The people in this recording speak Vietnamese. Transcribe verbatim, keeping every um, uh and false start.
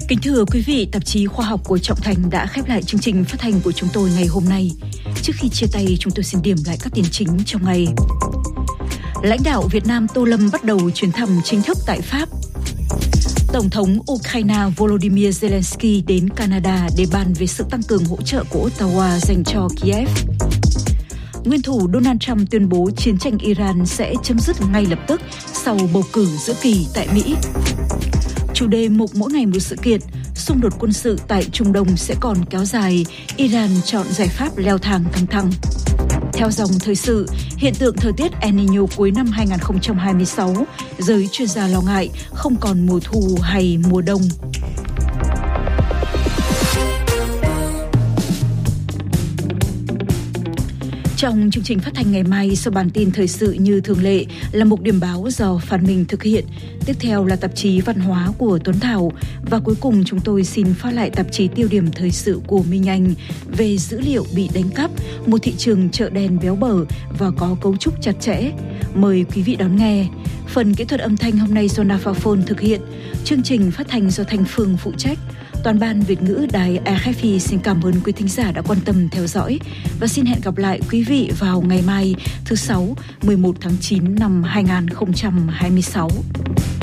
Kính thưa quý vị, tạp chí Khoa học của Trọng Thành đã khép lại chương trình phát hành của chúng tôi ngày hôm nay. Trước khi chia tay, chúng tôi xin điểm lại các tin chính trong ngày. Lãnh đạo Việt Nam Tô Lâm bắt đầu chuyến thăm chính thức tại Pháp. Tổng thống Ukraine Volodymyr Zelensky đến Canada để bàn về sự tăng cường hỗ trợ của Ottawa dành cho Kiev. Nguyên thủ Donald Trump tuyên bố chiến tranh Iran sẽ chấm dứt ngay lập tức sau bầu cử giữa kỳ tại Mỹ. Chủ đề mục mỗi ngày một sự kiện, xung đột quân sự tại Trung Đông sẽ còn kéo dài, Iran chọn giải pháp leo thang căng thẳng. Theo dòng thời sự, hiện tượng thời tiết El Niño cuối năm hai không hai sáu, giới chuyên gia lo ngại không còn mùa thu hay mùa đông. Trong chương trình phát thanh ngày mai, sau bản tin thời sự như thường lệ là mục điểm báo do Phan Minh thực hiện. Tiếp theo là tạp chí văn hóa của Tuấn Thảo. Và cuối cùng chúng tôi xin phát lại tạp chí tiêu điểm thời sự của Minh Anh về dữ liệu bị đánh cắp, một thị trường chợ đen béo bở và có cấu trúc chặt chẽ. Mời quý vị đón nghe. Phần kỹ thuật âm thanh hôm nay do Nafaphone thực hiện. Chương trình phát thanh do Thanh Phương phụ trách. Toàn ban Việt ngữ Đài rờ ép i xin cảm ơn quý thính giả đã quan tâm theo dõi và xin hẹn gặp lại quý vị vào ngày mai thứ Sáu, mười một tháng chín năm hai không hai sáu.